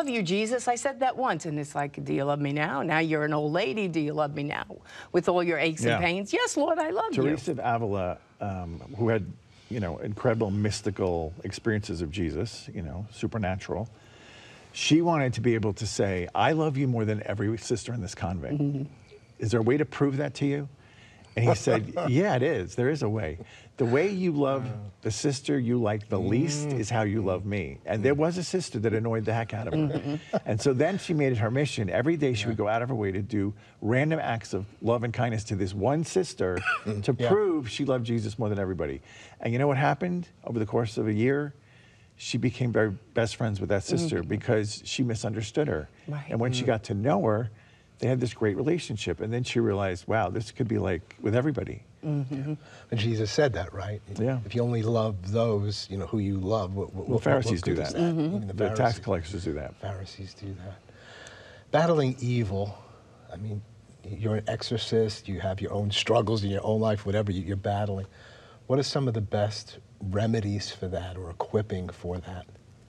love you, Jesus. I said that once. And it's like, do you love me now? Now you're an old lady. Do you love me now? With all your aches and pains? Yes, Lord, I love you. Teresa of Avila, who had, incredible mystical experiences of Jesus, supernatural. She wanted to be able to say, I love you more than every sister in this convent. Is there a way to prove that to you? And he said, yeah, it is. There is a way. The way you love the sister you like the least is how you love me. And there was a sister that annoyed the heck out of her. And so then she made it her mission. Every day she would go out of her way to do random acts of love and kindness to this one sister to prove she loved Jesus more than everybody. And you know what happened? Over the course of a year, she became very best friends with that sister because she misunderstood her. Right. And when she got to know her, they had this great relationship. And then she realized, wow, this could be like with everybody. And Jesus said that, right? Yeah. If you only love those, who you love, what Pharisees do that. Even The tax collectors do that. Pharisees do that. Battling evil, I mean, you're an exorcist, you have your own struggles in your own life, whatever you're battling. What are some of the best remedies for that or equipping for that?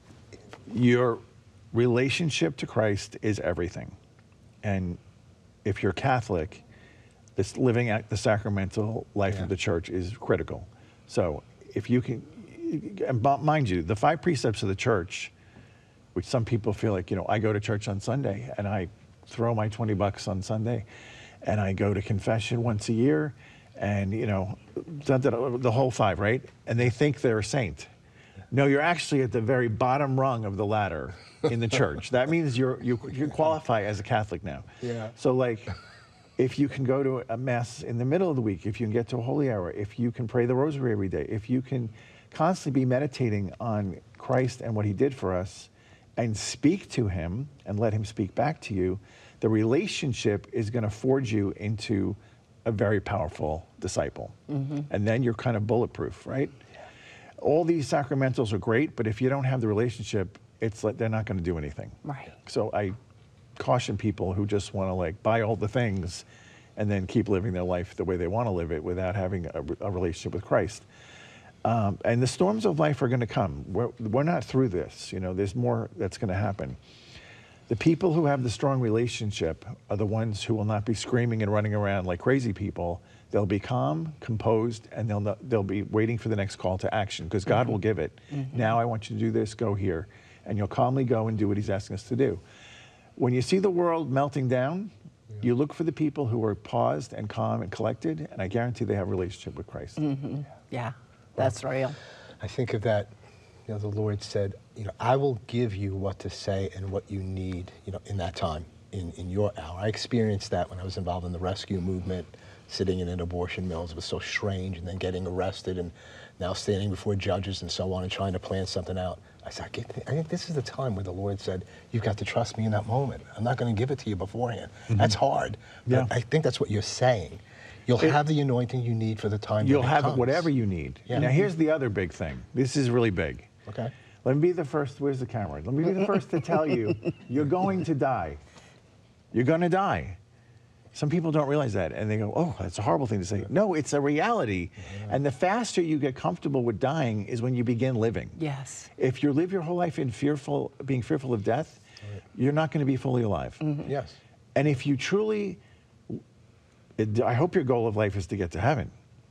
Your relationship to Christ is everything. And if you're Catholic, this living out the sacramental life of the church is critical. So if you can, and mind you, the 5 precepts of the church, which some people feel like, I go to church on Sunday and I throw my $20 on Sunday and I go to confession once a year and, the whole 5, right? And they think they're a saint. No, you're actually at the very bottom rung of the ladder in the church. That means you qualify as a Catholic now. Yeah. So if you can go to a mass in the middle of the week, if you can get to a holy hour, if you can pray the rosary every day, if you can constantly be meditating on Christ and what he did for us and speak to him and let him speak back to you, the relationship is going to forge you into a very powerful disciple. And then you're kind of bulletproof, right? All these sacramentals are great, but if you don't have the relationship, it's like they're not going to do anything. Right. So I caution people who just want to buy all the things and then keep living their life the way they want to live it without having a relationship with Christ. And the storms of life are going to come. We're not through this. There's more that's going to happen. The people who have the strong relationship are the ones who will not be screaming and running around like crazy people. They'll be calm, composed, and they'll be waiting for the next call to action because God will give it. Now I want you to do this, go here. And you'll calmly go and do what he's asking us to do. When you see the world melting down, you look for the people who are paused and calm and collected, and I guarantee they have a relationship with Christ. Yeah, that's real. I think of that, the Lord said, I will give you what to say and what you need, in that time, in your hour. I experienced that when I was involved in the rescue movement, sitting in an abortion mill. It was so strange, and then getting arrested and now standing before judges and so on and trying to plan something out. I said, I think this is the time where the Lord said, you've got to trust me in that moment. I'm not going to give it to you beforehand. That's hard. But I think that's what you're saying. You'll have the anointing you need for the time You'll have comes. whatever you need. Yeah. Now, here's the other big thing. This is really big. Okay. Let me be the first. Where's the camera? Let me be the first to tell you, you're going to die. You're going to die. Some people don't realize that, and they go, oh, that's a horrible thing to say. No, it's a reality. And the faster you get comfortable with dying is when you begin living. Yes. If you live your whole life in being fearful of death, you're not going to be fully alive. Yes. And if you truly, I hope your goal of life is to get to heaven.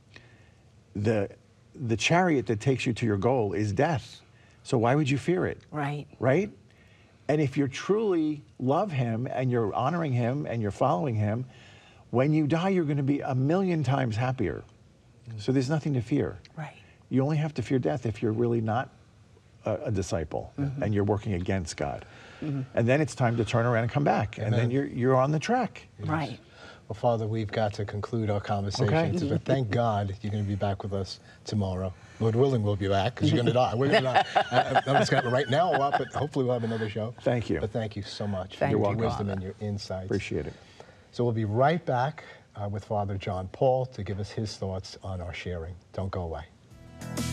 The chariot that takes you to your goal is death. So why would you fear it? Right. Right? And if you truly love him and you're honoring him and you're following him, when you die, you're going to be 1,000,000 times happier. So there's nothing to fear. Right. You only have to fear death if you're really not a disciple and you're working against God. And then it's time to turn around and come back. And then you're on the track. Yes. Right. Well, Father, we've got to conclude our conversation. But thank God you're going to be back with us tomorrow. Lord willing, we'll be back because you're going to die. We're going to die. I'm just going to right now, but hopefully we'll have another show. Thank you. But thank you so much Thank for you. your wisdom and your insights. Appreciate it. So we'll be right back with Father John Paul to give us his thoughts on our sharing. Don't go away.